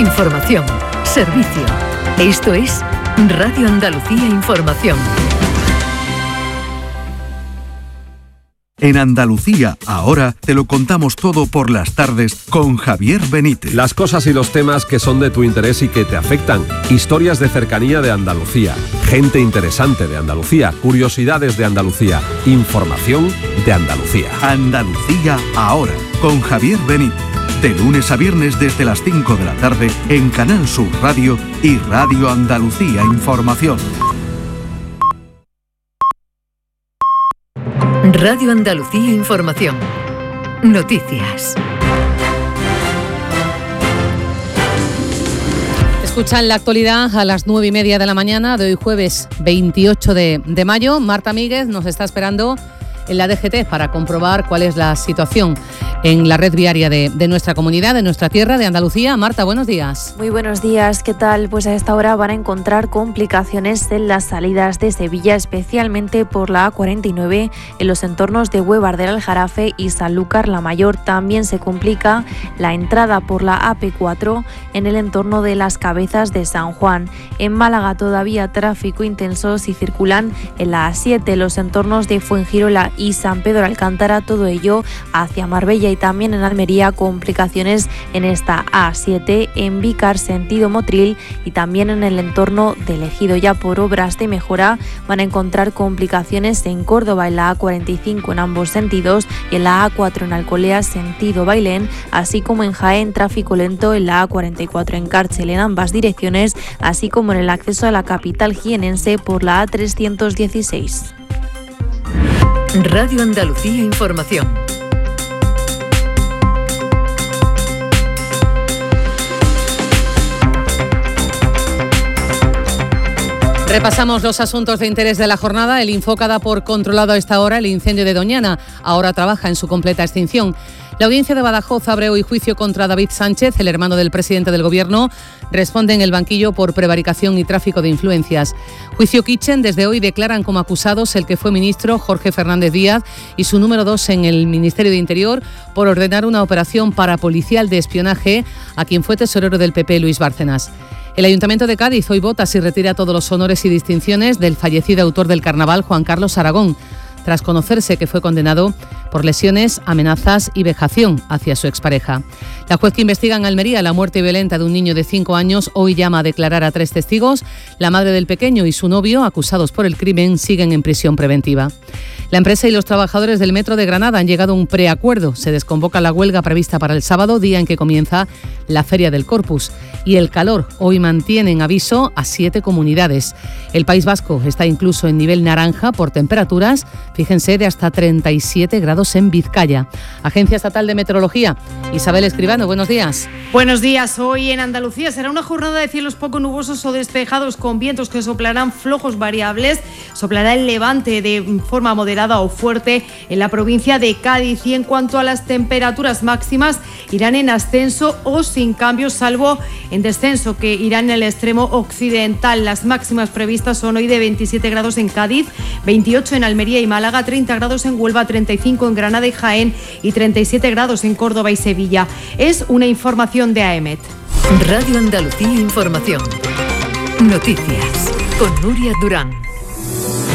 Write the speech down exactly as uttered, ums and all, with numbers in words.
Información, servicio. Esto es Radio Andalucía Información. En Andalucía, ahora, te lo contamos todo por las tardes con Javier Benítez. Las cosas y los temas que son de tu interés y que te afectan. Historias de cercanía de Andalucía. Gente interesante de Andalucía. Curiosidades de Andalucía. Información de Andalucía. Andalucía, ahora, con Javier Benítez. De lunes a viernes desde las cinco de la tarde en Canal Sur Radio y Radio Andalucía Información. Radio Andalucía Información. Noticias. Escuchan la actualidad a las nueve y media de la mañana de hoy jueves veintiocho de, de mayo. Marta Míguez nos está esperando en la D G T para comprobar cuál es la situación en la red viaria de, de nuestra comunidad, de nuestra tierra, de Andalucía. Marta, buenos días. Muy buenos días, ¿qué tal? Pues a esta hora van a encontrar complicaciones en las salidas de Sevilla, especialmente por la A cuarenta y nueve en los entornos de Huevar del Aljarafe y Sanlúcar la Mayor. También se complica la entrada por la A P cuatro en el entorno de Las Cabezas de San Juan. En Málaga todavía tráfico intenso si circulan en la A siete, los entornos de Fuengirola y San Pedro Alcántara, todo ello hacia Marbella, y también en Almería complicaciones en esta A siete, en Vícar sentido Motril y también en el entorno del Ejido. Ya por obras de mejora van a encontrar complicaciones en Córdoba en la A cuarenta y cinco en ambos sentidos y en la A cuatro en Alcolea sentido Bailén, así como en Jaén tráfico lento en la A cuarenta y cuatro en Cárcel en ambas direcciones, así como en el acceso a la capital jienense por la A trescientos dieciséis. Radio Andalucía Información. Repasamos los asuntos de interés de la jornada. El Infoca da por controlado a esta hora el incendio de Doñana. Ahora trabaja en su completa extinción. La audiencia de Badajoz abre hoy juicio contra David Sánchez, el hermano del presidente del Gobierno. Responde en el banquillo por prevaricación y tráfico de influencias. Juicio Kitchen. Desde hoy declaran como acusados el que fue ministro Jorge Fernández Díaz y su número dos en el Ministerio de Interior por ordenar una operación parapolicial de espionaje a quien fue tesorero del P P, Luis Bárcenas. El Ayuntamiento de Cádiz hoy vota si retira todos los honores y distinciones del fallecido autor del carnaval, Juan Carlos Aragón, tras conocerse que fue condenado por lesiones, amenazas y vejación hacia su expareja. La juez que investiga en Almería la muerte violenta de un niño de cinco años hoy llama a declarar a tres testigos. La madre del pequeño y su novio, acusados por el crimen, siguen en prisión preventiva. La empresa y los trabajadores del Metro de Granada han llegado a un preacuerdo. Se desconvoca la huelga prevista para el sábado, día en que comienza la Feria del Corpus. Y el calor hoy mantiene en aviso a siete comunidades. El País Vasco está incluso en nivel naranja por temperaturas, fíjense, de hasta treinta y siete grados en Vizcaya. Agencia Estatal de Meteorología, Isabel Escribano, buenos días. Buenos días. Hoy en Andalucía será una jornada de cielos poco nubosos o despejados con vientos que soplarán flojos variables. Soplará el levante de forma moderada o fuerte en la provincia de Cádiz, y en cuanto a las temperaturas máximas irán en ascenso o sin cambios, salvo en descenso, que irán en el extremo occidental. Las máximas previstas son hoy de veintisiete grados en Cádiz, veintiocho en Almería y Málaga, treinta grados en Huelva, treinta y cinco en Granada y Jaén y treinta y siete grados en Córdoba y Sevilla. Es una información de A E M E T. Radio Andalucía Información. Noticias con Nuria Durán.